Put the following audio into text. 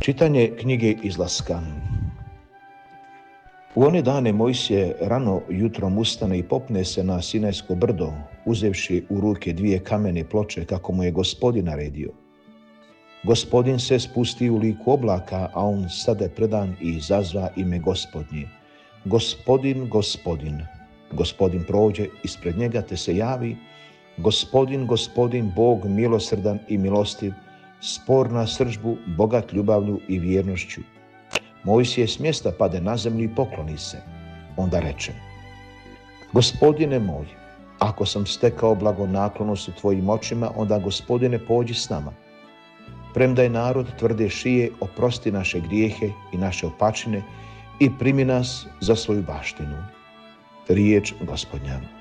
Čitanje knjige Izlaska. U one dane Mojsije rano jutrom ustane i popne se na Sinajsko brdo, uzevši u ruke 2 kamene ploče kako mu je Gospodin naredio. Gospodin se spusti u liku oblaka, a on stade predan i izazva ime Gospodnje. Gospodin, Gospodin. Gospodin prođe ispred njega te se javi. Gospodin, Gospodin, Bog milosrdan i milostiv, spor na srdžbu, bogat ljubavlju i vjernošću. Mojsije s mjesta pade na zemlju i pokloni se. Onda reče: Gospodine moj, ako sam stekao blagonaklonost u tvojim očima, onda Gospodine pođi s nama. Premda je narod tvrde šije, oprosti naše grijehe i naše opačine i primi nas za svoju baštinu. Riječ Gospodnja.